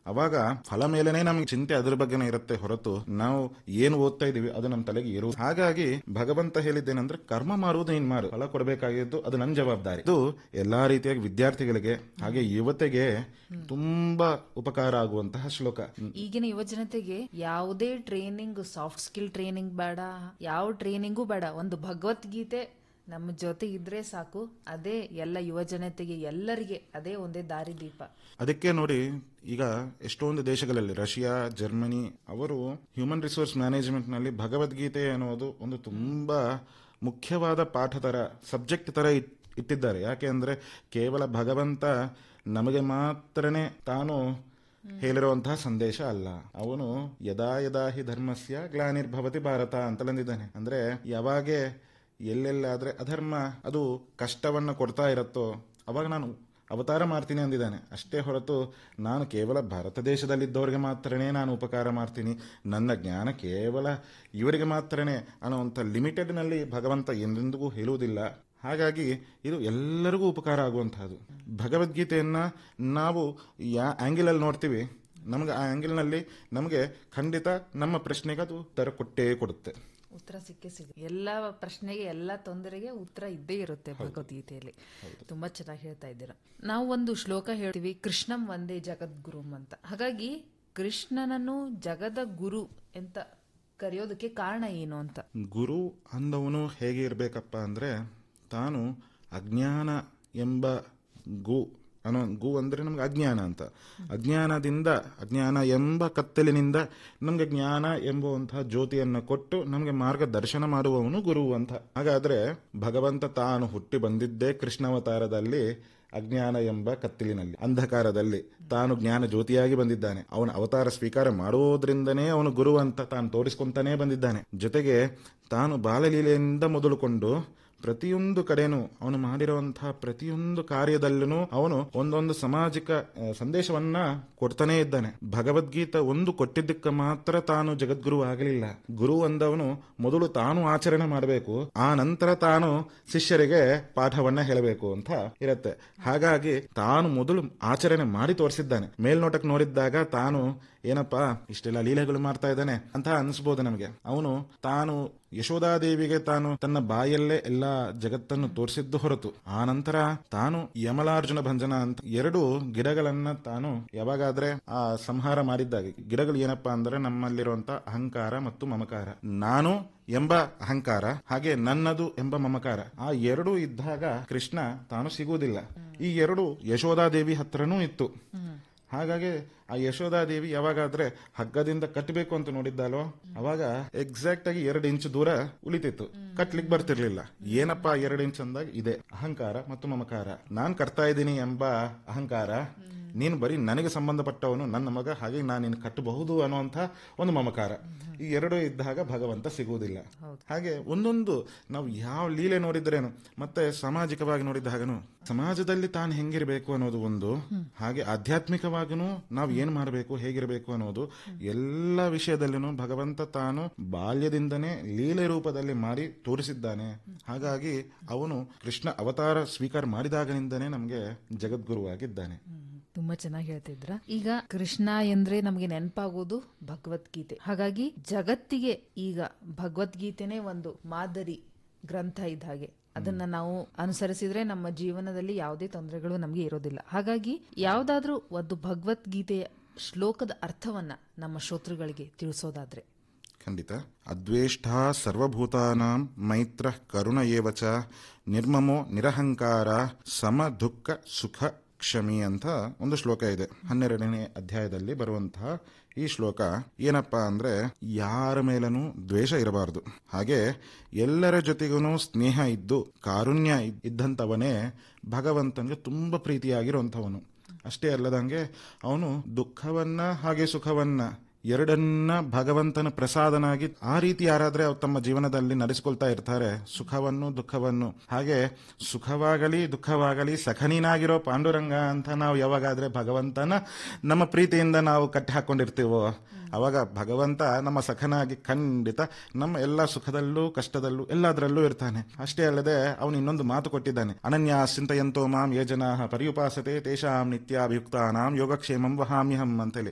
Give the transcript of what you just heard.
ಅವಾಗ ಫಲ ಮೇಲೆನೆ ನಮ್ಗೆ ಚಿಂತೆ ಅದ್ರ ಬಗ್ಗೆನೇ ಇರುತ್ತೆ ಹೊರತು ನಾವು ಏನು ಓದ್ತಾ ಇದೀವಿ ಅದು ನಮ್ಮ ತಲೆಗೆ ಇರುವುದು. ಹಾಗಾಗಿ ಭಗವಂತ ಹೇಳಿದ್ದೇನೆಂದ್ರೆ ಕರ್ಮ ಮಾರುವುದು ನೀನ್ ಮಾರು, ಫಲ ಕೊಡಬೇಕಾಗಿದ್ದು ಅದು ನನ್ನ ಜವಾಬ್ದಾರಿ. ಇದು ಎಲ್ಲಾ ರೀತಿಯಾಗಿ ವಿದ್ಯಾರ್ಥಿಗಳಿಗೆ ಹಾಗೆ ಯುವತೆಗೆ ತುಂಬಾ ಉಪಕಾರ ಆಗುವಂತಹ ಶ್ಲೋಕ. ಈಗಿನ ಯುವ ಜನತೆಗೆ ಯಾವುದೇ ಟ್ರೈನಿಂಗ್, ಸಾಫ್ಟ್ ಸ್ಕಿಲ್ ಟ್ರೈನಿಂಗ್ ಬೇಡ, ಯಾವ ಟ್ರೈನಿಂಗು ಬೇಡ, ಒಂದು ಭಗವದ್ಗೀತೆ ನಮ್ಮ ಜೊತೆ ಇದ್ರೆ ಸಾಕು. ಅದೇ ಎಲ್ಲ ಯುವ ಜನತೆಗೆ, ಎಲ್ಲರಿಗೆ ಅದೇ ಒಂದೇ ದಾರಿದೀಪ. ಅದಕ್ಕೆ ನೋಡಿ, ಈಗ ಎಷ್ಟೊಂದು ದೇಶಗಳಲ್ಲಿ ರಷ್ಯಾ, ಜರ್ಮನಿ ಅವರು ಹ್ಯೂಮನ್ ರಿಸೋರ್ಸ್ ಮ್ಯಾನೇಜ್ಮೆಂಟ್ ನಲ್ಲಿ ಭಗವದ್ಗೀತೆ ಅನ್ನೋದು ಒಂದು ತುಂಬಾ ಮುಖ್ಯವಾದ ಪಾಠ ತರ, ಸಬ್ಜೆಕ್ಟ್ ತರ ಇಟ್ಟಿದ್ದಾರೆ. ಯಾಕೆ ಅಂದ್ರೆ ಕೇವಲ ಭಗವಂತ ನಮಗೆ ಮಾತ್ರನೇ ತಾನು ಹೇಳಿರುವಂತಹ ಸಂದೇಶ ಅಲ್ಲ. ಅವನು ಯದಾ ಯದಾ ಹಿ ಧರ್ಮಸ್ಯ ಗ್ಲಾನಿರ್ಭವತಿ ಭಾರತ ಅಂತಲಂದಿದ್ದಾನೆ. ಅಂದ್ರೆ ಯಾವಾಗೆ ಎಲ್ಲೆಲ್ಲಾದ್ರೆ ಅಧರ್ಮ ಅದು ಕಷ್ಟವನ್ನ ಕೊಡ್ತಾ ಇರತ್ತೋ ಅವಾಗ ನಾನು ಅವತಾರ ಮಾಡ್ತೀನಿ ಅಂದಿದ್ದಾನೆ. ಅಷ್ಟೇ ಹೊರತು ನಾನು ಕೇವಲ ಭಾರತ ದೇಶದಲ್ಲಿದ್ದವರಿಗೆ ಮಾತ್ರನೇ ನಾನು ಉಪಕಾರ ಮಾಡ್ತೀನಿ, ನನ್ನ ಜ್ಞಾನ ಕೇವಲ ಇವರಿಗೆ ಮಾತ್ರನೇ ಅನ್ನೋಂಥ ಲಿಮಿಟೆಡ್ನಲ್ಲಿ ಭಗವಂತ ಎಂದೆಂದಿಗೂ ಹೇಳುವುದಿಲ್ಲ. ಹಾಗಾಗಿ ಇದು ಎಲ್ಲರಿಗೂ ಉಪಕಾರ ಆಗುವಂತಹದ್ದು. ಭಗವದ್ಗೀತೆಯನ್ನ ನಾವು ಯಾ ಆಂಗಿಲ್ ಅಲ್ಲಿ ನೋಡ್ತೀವಿ, ನಮಗೆ ಆ ಆಂಗಿಲ್ನಲ್ಲಿ ನಮಗೆ ಖಂಡಿತ ನಮ್ಮ ಪ್ರಶ್ನೆಗೆ ಅದು ಉತ್ತರ ಕೊಟ್ಟೇ ಕೊಡುತ್ತೆ. ಉತ್ತರ ಸಿಕ್ಕೇ ಎಲ್ಲ ಪ್ರಶ್ನೆಗೆ, ಎಲ್ಲ ತೊಂದರೆಗೆ ಉತ್ತರ ಇದ್ದೇ ಇರುತ್ತೆ ಭಗವದ್ಗೀತೆಯಲ್ಲಿ. ತುಂಬಾ ಚೆನ್ನಾಗಿ ಹೇಳ್ತಾ ಇದ್ದೀರಾ. ನಾವು ಒಂದು ಶ್ಲೋಕ ಹೇಳ್ತೀವಿ, ಕೃಷ್ಣಂ ವಂದೇ ಜಗದ್ಗುರುಂ ಅಂತ. ಹಾಗಾಗಿ ಕೃಷ್ಣನನ್ನು ಜಗದ ಗುರು ಅಂತ ಕರೆಯೋದಕ್ಕೆ ಕಾರಣ ಏನು ಅಂತ. ಗುರು ಅಂದವನು ಹೇಗೆ ಇರಬೇಕಪ್ಪ ಅಂದ್ರೆ, ತಾನು ಅಜ್ಞಾನ ಎಂಬ ಗು ಅಂದ್ರೆ ನಮ್ಗೆ ಅಜ್ಞಾನ ಅಂತ, ಅಜ್ಞಾನ ಎಂಬ ಕತ್ತಲಿನಿಂದ ನಮ್ಗೆ ಜ್ಞಾನ ಎಂಬುವಂತಹ ಜ್ಯೋತಿಯನ್ನ ಕೊಟ್ಟು ನಮ್ಗೆ ಮಾರ್ಗದರ್ಶನ ಮಾಡುವವನು ಗುರು ಅಂತ. ಹಾಗಾದ್ರೆ ಭಗವಂತ ತಾನು ಹುಟ್ಟಿ ಬಂದಿದ್ದೇ ಕೃಷ್ಣಾವತಾರದಲ್ಲಿ ಅಜ್ಞಾನ ಎಂಬ ಕತ್ತಲಿನಲ್ಲಿ, ಅಂಧಕಾರದಲ್ಲಿ ತಾನು ಜ್ಞಾನ ಜ್ಯೋತಿಯಾಗಿ ಬಂದಿದ್ದಾನೆ. ಅವನ ಅವತಾರ ಸ್ವೀಕಾರ ಮಾಡೋದ್ರಿಂದನೇ ಅವನು ಗುರು ಅಂತ ತಾನು ತೋರಿಸ್ಕೊಂತಾನೇ ಬಂದಿದ್ದಾನೆ. ಜೊತೆಗೆ ತಾನು ಬಾಲಲೀಲೆಯಿಂದ ಮೊದಲುಕೊಂಡು ಪ್ರತಿಯೊಂದು ಕಡೆನೂ ಅವನು ಮಾಡಿರುವಂತಹ ಪ್ರತಿಯೊಂದು ಕಾರ್ಯದಲ್ಲೂ ಅವನು ಒಂದೊಂದು ಸಾಮಾಜಿಕ ಸಂದೇಶವನ್ನ ಕೊಡ್ತಾನೇ ಇದ್ದಾನೆ. ಭಗವದ್ಗೀತೆ ಒಂದು ಕೊಟ್ಟಿದ್ದಕ್ಕೆ ಮಾತ್ರ ತಾನು ಜಗದ್ಗುರು ಆಗಲಿಲ್ಲ. ಗುರು ಅಂದವನು ಮೊದಲು ತಾನು ಆಚರಣೆ ಮಾಡಬೇಕು, ಆ ನಂತರ ತಾನು ಶಿಷ್ಯರಿಗೆ ಪಾಠವನ್ನ ಹೇಳಬೇಕು ಅಂತ ಇರತ್ತೆ. ಹಾಗಾಗಿ ತಾನು ಮೊದಲು ಆಚರಣೆ ಮಾಡಿ ತೋರಿಸಿದ್ದಾನೆ. ಮೇಲ್ನೋಟಕ್ಕೆ ನೋಡಿದ್ದಾಗ ತಾನು ಏನಪ್ಪಾ ಇಷ್ಟೆಲ್ಲ ಲೀಲೆಗಳು ಮಾಡ್ತಾ ಇದ್ದಾನೆ ಅಂತ ಅನಿಸ್ಬೋದು ನಮಗೆ. ಅವನು ತಾನು ಯಶೋಧಾದೇವಿಗೆ ತಾನು ತನ್ನ ಬಾಯಲ್ಲೇ ಎಲ್ಲಾ ಜಗತ್ತನ್ನು ತೋರಿಸಿದ್ದು ಹೊರತು, ಆ ನಂತರ ತಾನು ಯಮಲಾರ್ಜುನ ಭಂಜನ ಅಂತ ಎರಡು ಗಿಡಗಳನ್ನ ತಾನು ಯಾವಾಗಾದ್ರೆ ಆ ಸಂಹಾರ ಮಾಡಿದ್ದಾಗ, ಗಿಡಗಳು ಏನಪ್ಪಾ ಅಂದ್ರೆ ನಮ್ಮಲ್ಲಿರುವಂತ ಅಹಂಕಾರ ಮತ್ತು ಮಮಕಾರ, ನಾನು ಎಂಬ ಅಹಂಕಾರ ಹಾಗೆ ನನ್ನದು ಎಂಬ ಮಮಕಾರ, ಆ ಎರಡು ಇದ್ದಾಗ ಕೃಷ್ಣ ತಾನು ಸಿಗುವುದಿಲ್ಲ. ಈ ಎರಡು ಯಶೋಧಾದೇವಿ ಹತ್ರನೂ ಇತ್ತು. ಹಾಗಾಗಿ ಆ ಯಶೋಧಾದೇವಿ ಯಾವಾಗಾದ್ರೆ ಹಗ್ಗದಿಂದ ಕಟ್ಟಬೇಕು ಅಂತ ನೋಡಿದ್ದಾಲೋ ಅವಾಗ ಎಕ್ಸಾಕ್ಟ್ ಆಗಿ 2 ಇಂಚು ದೂರ ಉಳಿತಿತ್ತು, ಕಟ್ಲಿಕ್ಕೆ ಬರ್ತಿರ್ಲಿಲ್ಲ. ಏನಪ್ಪಾ 2 ಇಂಚ್ ಅಂದಾಗ ಇದೆ ಅಹಂಕಾರ ಮತ್ತು ಮಮಕಾರ. ನಾನ್ ಕಟ್ತಾ ಇದ್ದೀನಿ ಎಂಬ ಅಹಂಕಾರ, ನೀನು ಬರೀ ನನಗೆ ಸಂಬಂಧಪಟ್ಟವನು, ನನ್ನ ಮಗ, ಹಾಗೆ ನಾನು ನಿನ್ನ ಕಟ್ಟಬಹುದು ಅನ್ನುವಂಥ ಒಂದು ಮಮಕಾರ. ಈ ಎರಡು ಇದ್ದಾಗ ಭಗವಂತ ಸಿಗುವುದಿಲ್ಲ. ಹಾಗೆ ಒಂದೊಂದು ನಾವು ಯಾವ ಲೀಲೆ ನೋಡಿದ್ರೇನು, ಮತ್ತೆ ಸಾಮಾಜಿಕವಾಗಿ ನೋಡಿದಾಗನು ಸಮಾಜದಲ್ಲಿ ತಾನು ಹೆಂಗಿರಬೇಕು ಅನ್ನೋದು ಒಂದು, ಹಾಗೆ ಆಧ್ಯಾತ್ಮಿಕವಾಗೂ ನಾವು ಏನ್ ಮಾಡಬೇಕು, ಹೇಗಿರಬೇಕು ಅನ್ನೋದು ಎಲ್ಲ ವಿಷಯದಲ್ಲಿನೂ ಭಗವಂತ ತಾನು ಬಾಲ್ಯದಿಂದನೇ ಲೀಲೆ ರೂಪದಲ್ಲಿ ಮಾಡಿ ತೋರಿಸಿದ್ದಾನೆ. ಹಾಗಾಗಿ ಅವನು ಕೃಷ್ಣ ಅವತಾರ ಸ್ವೀಕಾರ ಮಾಡಿದಾಗನಿಂದನೇ ನಮಗೆ ಜಗದ್ಗುರುವಾಗಿದ್ದಾನೆ. ತುಂಬಾ ಚೆನ್ನಾಗಿ ಹೇಳ್ತಿದ್ರ. ಈಗ ಕೃಷ್ಣ ಎಂದ್ರೆ ನಮಗೆ ನೆನಪಾಗೋದು ಭಗವದ್ಗೀತೆ. ಹಾಗಾಗಿ ಜಗತ್ತಿಗೆ ಈಗ ಭಗವದ್ಗೀತೆನೇ ಒಂದು ಮಾದರಿ ಗ್ರಂಥ ಇದ್ದ ಹಾಗೆ. ಅದನ್ನ ನಾವು ಅನುಸರಿಸಿದ್ರೆ ನಮ್ಮ ಜೀವನದಲ್ಲಿ ಯಾವುದೇ ತೊಂದರೆಗಳು ನಮಗೆ ಇರೋದಿಲ್ಲ. ಹಾಗಾಗಿ ಯಾವ್ದಾದ್ರೂ ಒಂದು ಭಗವದ್ಗೀತೆಯ ಶ್ಲೋಕದ ಅರ್ಥವನ್ನ ನಮ್ಮ ಶ್ರೋತೃಗಳಿಗೆ ತಿಳಿಸೋದಾದ್ರೆ. ಖಂಡಿತ. ಅದ್ವೇಷ್ಟ ಸರ್ವಭೂತಾನಾಂ ಮೈತ್ರ ಕರುಣ ಏವಚ ನಿರ್ಮಮೋ ನಿರಹಂಕಾರ ಸಮ ದುಃಖ ಸುಖ ಕ್ಷಮಿ ಅಂತ ಒಂದು ಶ್ಲೋಕ ಇದೆ. 12ನೇ ಅಧ್ಯಾಯದಲ್ಲಿ ಬರುವಂತಹ ಈ ಶ್ಲೋಕ ಏನಪ್ಪಾ ಅಂದ್ರೆ, ಯಾರ ಮೇಲೂ ದ್ವೇಷ ಇರಬಾರದು, ಹಾಗೆ ಎಲ್ಲರ ಜೊತೆಗೂ ಸ್ನೇಹ ಇದ್ದು ಕಾರುಣ್ಯ ಇದ್ದಂಥವನೇ ಭಗವಂತನಿಗೆ ತುಂಬಾ ಪ್ರೀತಿಯಾಗಿರುವಂಥವನು. ಅಷ್ಟೇ ಅಲ್ಲದಂಗೆ ಅವನು ದುಃಖವನ್ನ ಹಾಗೆ ಸುಖವನ್ನ ಎರಡನ್ನ ಭಗವಂತನ ಪ್ರಸಾದನಾಗಿ ಆ ರೀತಿ ಯಾರಾದ್ರೆ ತಮ್ಮ ಜೀವನದಲ್ಲಿ ನಡೆಸಿಕೊಳ್ತಾ ಇರ್ತಾರೆ, ಸುಖವನ್ನು ದುಃಖವನ್ನು. ಹಾಗೆ ಸುಖವಾಗಲಿ ದುಃಖವಾಗಲಿ ಸಖನೀನಾಗಿರೋ ಪಾಂಡುರಂಗ ಅಂತ ನಾವು ಯಾವಾಗಾದ್ರೆ ಭಗವಂತನ ನಮ್ಮ ಪ್ರೀತಿಯಿಂದ ನಾವು ಕಟ್ಟಿ ಹಾಕೊಂಡಿರ್ತೀವೋ ಅವಾಗ ಭಗವಂತ ನಮ್ಮ ಸಖನಾಗಿ ಖಂಡಿತ ನಮ್ಮ ಎಲ್ಲ ಸುಖದಲ್ಲೂ ಕಷ್ಟದಲ್ಲೂ ಎಲ್ಲದರಲ್ಲೂ ಇರ್ತಾನೆ. ಅಷ್ಟೇ ಅಲ್ಲದೆ ಅವನು ಇನ್ನೊಂದು ಮಾತು ಕೊಟ್ಟಿದ್ದಾನೆ, ಅನನ್ಯ ಚಿಂತಯಂತೋ ಮಾಂ ಯೇ ಜನಾಃ ಪರ್ಯುಪಾಸತೆ ತೇಷಾಂ ನಿತ್ಯಾಭಿಯುಕ್ತಾನಾಂ ಯೋಗಕ್ಷೇಮಂ ವಹಾಮ್ಯಹಂ ಅಂತೇಳಿ.